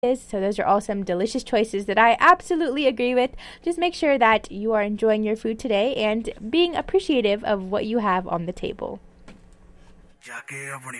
So those are all some delicious choices that I absolutely agree with. Just make sure that you are enjoying your food today and being appreciative of what you have on the table.